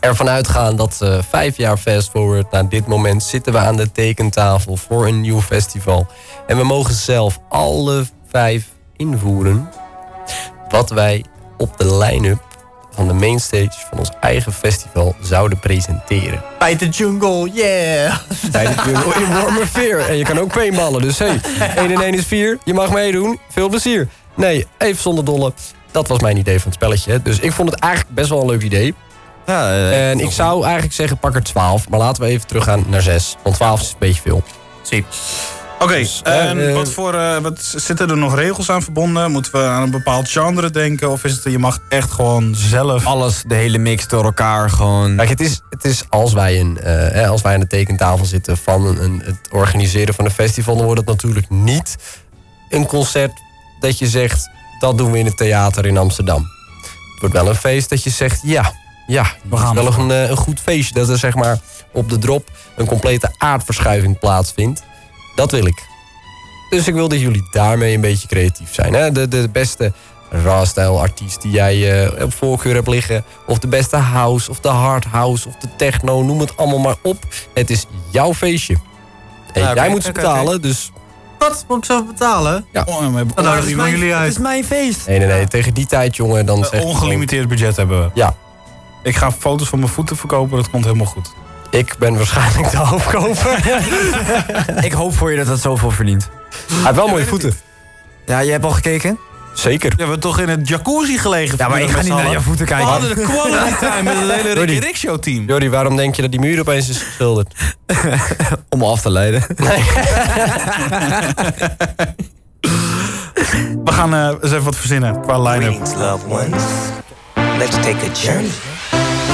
ervan uitgaan dat 5 jaar fast forward naar dit moment zitten we aan de tekentafel voor een nieuw festival. En we mogen zelf alle 5 invoeren wat wij op de line-up van de mainstage van ons eigen festival zouden presenteren. Bij de jungle, yeah! Bij de jungle in Wormerveer. En je kan ook paintballen, dus 1 en 1 is 4. Je mag meedoen. Veel plezier. Nee, even zonder dolle. Dat was mijn idee van het spelletje. Dus ik vond het eigenlijk best wel een leuk idee. Ja, en ik zou eigenlijk zeggen, pak er 12. Maar laten we even teruggaan naar 6. Want 12 is een beetje veel. Zie. Oké, wat zitten er nog regels aan verbonden? Moeten we aan een bepaald genre denken? Of is het, je mag echt gewoon zelf... Alles, de hele mix door elkaar gewoon... Kijk, het is als wij aan de tekentafel zitten van het organiseren van een festival... dan wordt het natuurlijk niet een concert dat je zegt... dat doen we in het theater in Amsterdam. Het wordt wel een feest dat je zegt, ja, we gaan wel een goed feestje. Dat er zeg maar op de drop een complete aardverschuiving plaatsvindt. Dat wil ik. Dus ik wil dat jullie daarmee een beetje creatief zijn. Hè? De beste raw-style artiest die jij op voorkeur hebt liggen. Of de beste house, of de hard house, of de techno. Noem het allemaal maar op. Het is jouw feestje. En jij moet ze betalen, dus... Wat? Moet ik zelf betalen? Ja. Het is mijn feest. Nee. Tegen die tijd, jongen, dan zeg ongelimiteerd budget hebben we. Ja. Ik ga foto's van mijn voeten verkopen, dat komt helemaal goed. Ik ben waarschijnlijk de hoofdkoper. Ik hoop voor je dat het zoveel verdient. Hij heeft wel mooie voeten. Ja, je hebt al gekeken? Zeker. Ja, we hebben toch in het jacuzzi gelegen. Ja, maar ik ga niet naar je voeten kijken. We hadden de quality time met het hele Ricky Rick Show team. Jordi, waarom denk je dat die muur opeens is geschilderd? Om me af te leiden. Nee. We gaan eens even wat verzinnen qua line-up. Greetings, loved ones. Let's take a journey